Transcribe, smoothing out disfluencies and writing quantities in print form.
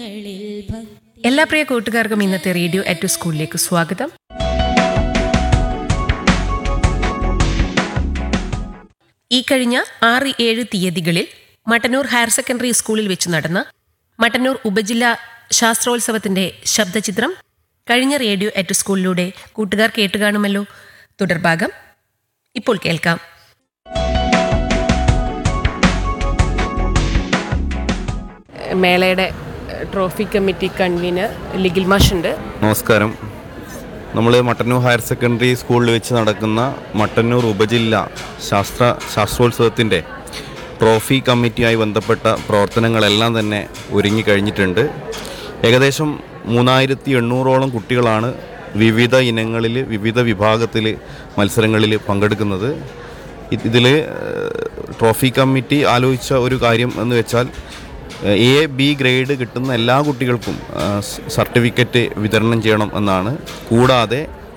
എല്ലാ പ്രിയ കൂട്ടുകാർക്കും ഇന്നത്തെ റേഡിയോ അറ്റ് സ്കൂളിലേക്ക് സ്വാഗതം. ഈ കഴിഞ്ഞ 6-7 തീയതികളിൽ മട്ടന്നൂർ ഹയർ സെക്കൻഡറി സ്കൂളിൽ വെച്ച് നടന്ന മട്ടന്നൂർ ഉപജില്ലാ ശാസ്ത്രോത്സവത്തിന്റെ ശബ്ദചിത്രം കഴിഞ്ഞ റേഡിയോ അറ്റ് സ്കൂളിലൂടെ കൂട്ടുകാർ കേട്ടുകാണുമല്ലോ. തുടർഭാഗം ഇപ്പോൾ കേൾക്കാം. മേളയുടെ ട്രോഫി കമ്മിറ്റി കൺവീനർ ലിഗിൽ മാഷുണ്ട്. നമസ്കാരം. നമ്മൾ മട്ടന്നൂർ ഹയർ സെക്കൻഡറി സ്കൂളിൽ വെച്ച് നടക്കുന്ന മട്ടന്നൂർ ഉപജില്ല ശാസ്ത്രോത്സവത്തിൻ്റെ ട്രോഫി കമ്മിറ്റിയുമായി ബന്ധപ്പെട്ട പ്രവർത്തനങ്ങളെല്ലാം തന്നെ ഒരുങ്ങിക്കഴിഞ്ഞിട്ടുണ്ട്. ഏകദേശം 3800ഓളം കുട്ടികളാണ് വിവിധ ഇനങ്ങളിൽ വിവിധ വിഭാഗത്തിൽ മത്സരങ്ങളിൽ പങ്കെടുക്കുന്നത്. ഇതിൽ ട്രോഫി കമ്മിറ്റി ആലോചിച്ച ഒരു കാര്യം എന്ന് വെച്ചാൽ A-B ഗ്രേഡ് കിട്ടുന്ന എല്ലാ കുട്ടികൾക്കും സർട്ടിഫിക്കറ്റ് വിതരണം ചെയ്യണം എന്നാണ്. കൂടാതെ